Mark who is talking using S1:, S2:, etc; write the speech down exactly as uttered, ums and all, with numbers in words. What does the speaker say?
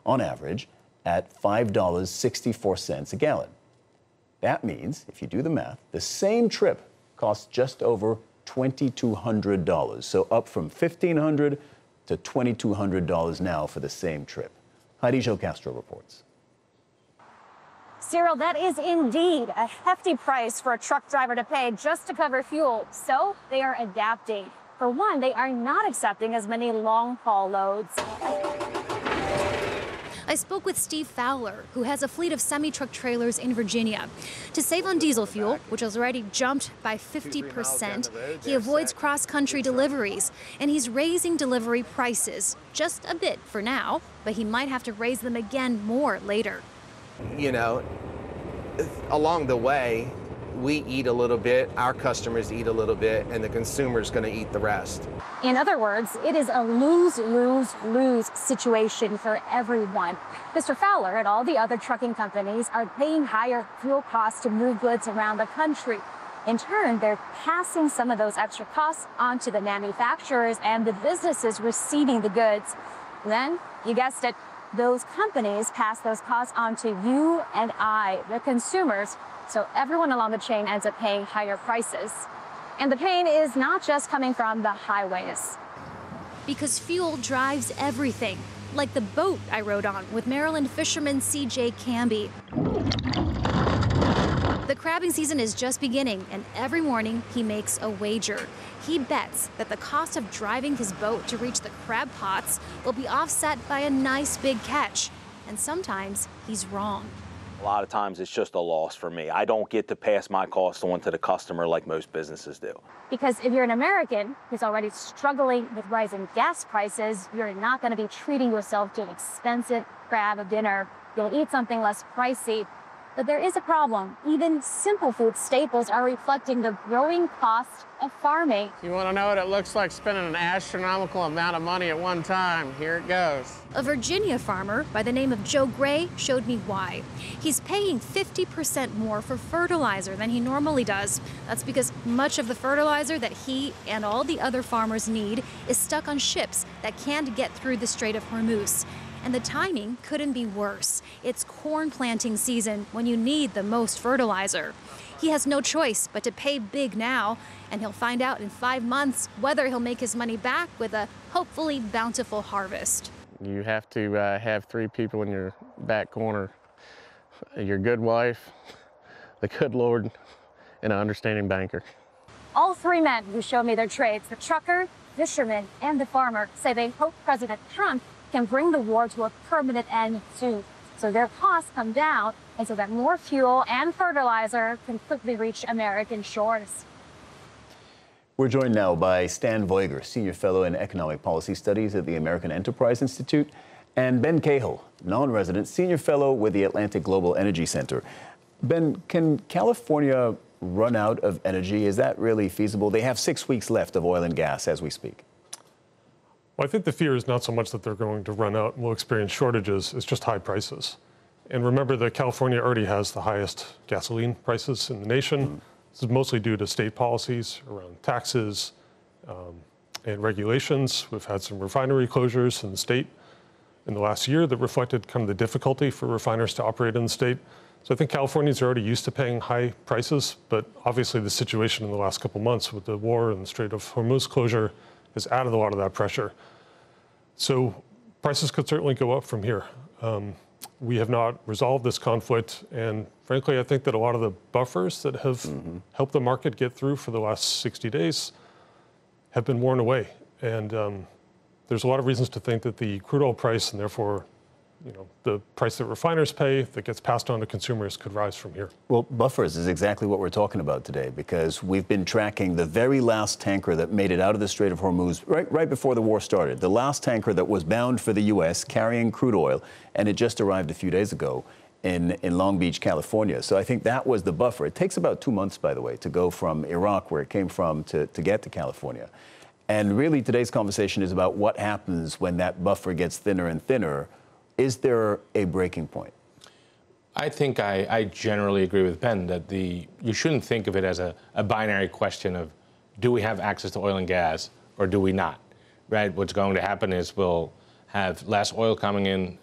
S1: on average, at five dollars and sixty-four cents a gallon. That means, if you do the math, the same trip costs just over twenty-two hundred dollars. So up from fifteen hundred dollars to twenty-two hundred dollars now for the same trip. Heidi Jo Castro reports.
S2: Cyril, that is indeed a hefty price for a truck driver to pay just to cover fuel. So they are adapting. For one, they are not accepting as many long-haul loads.
S3: I spoke with Steve Fowler, who has a fleet of semi-truck trailers in Virginia. To save on diesel fuel, which has already jumped by fifty percent, he avoids cross-country deliveries, and he's raising delivery prices just a bit for now, but he might have to raise them again more later.
S4: You know, along the way, we eat a little bit, our customers eat a little bit, and the consumer's going to eat the rest.
S2: In other words, it is a lose-lose-lose situation for everyone. Mister Fowler and all the other trucking companies are paying higher fuel costs to move goods around the country. In turn, they're passing some of those extra costs on to the manufacturers and the businesses receiving the goods. Then, you guessed it, those companies pass those costs on to you and I, the consumers. So everyone along the chain ends up paying higher prices. And the pain is not just coming from the highways.
S3: Because fuel drives everything, like the boat I rode on with Maryland fisherman C J Camby. The crabbing season is just beginning, and every morning he makes a wager. He bets that the cost of driving his boat to reach the crab pots will be offset by a nice big catch. And sometimes he's wrong.
S5: A lot of times it's just a loss for me. I don't get to pass my cost on to the customer like most businesses do.
S2: Because if you're an American who's already struggling with rising gas prices, you're not going to be treating yourself to an expensive crab dinner. You'll eat something less pricey. But there is a problem. Even simple food staples are reflecting the growing cost of farming.
S6: You want to know what it looks like spending an astronomical amount of money at one time? Here it goes.
S3: A Virginia farmer by the name of Joe Gray showed me why. He's paying fifty percent more for fertilizer than he normally does. That's because much of the fertilizer that he and all the other farmers need is stuck on ships that can't get through the Strait of Hormuz. And the timing couldn't be worse. It's corn planting season when you need the most fertilizer. He has no choice but to pay big now, and he'll find out in five months whether he'll make his money back with a hopefully bountiful harvest.
S6: You have to uh, have three people in your back corner. Your good wife, the good Lord, and an understanding banker.
S2: All three men who showed me their trades, the trucker, fisherman, and the farmer, say they hope President Trump can bring the war to a permanent end soon, so their costs come down and so that more fuel and fertilizer can quickly reach American shores.
S1: We're joined now by Stan Voiger, Senior Fellow in Economic Policy Studies at the American Enterprise Institute, and Ben Cahill, non-resident Senior Fellow with the Atlantic Global Energy Center. Ben, can California run out of energy? Is that really feasible? They have six weeks left of oil and gas as we speak.
S7: Well, I think the fear is not so much that they're going to run out and we'll experience shortages, it's just high prices. And remember that California already has the highest gasoline prices in the nation. Mm. This is mostly due to state policies around taxes um, and regulations. We've had some refinery closures in the state in the last year that reflected kind of the difficulty for refiners to operate in the state. So I think Californians are already used to paying high prices, but obviously the situation in the last couple months with the war and the Strait of Hormuz closure has added a lot of that pressure. So prices could certainly go up from here. Um, we have not resolved this conflict, and frankly, I think that a lot of the buffers that have mm-hmm. helped the market get through for the last sixty days have been worn away. And um, there's a lot of reasons to think that the crude oil price, and therefore you know, the price that refiners pay that gets passed on to consumers could rise from here.
S1: Well, buffers is exactly what we're talking about today, because we've been tracking the very last tanker that made it out of the Strait of Hormuz right, right before the war started. The last tanker that was bound for the U S carrying crude oil, and it just arrived a few days ago in, in Long Beach, California. So I think that was the buffer. It takes about two months, by the way, to go from Iraq, where it came from, to, to get to California. And really today's conversation is about what happens when that buffer gets thinner and thinner. Is there a breaking point?
S8: I think I, I generally agree with Ben that the you shouldn't think of it as a, a binary question of do we have access to oil and gas or do we not, right? What's going to happen is we'll have less oil coming in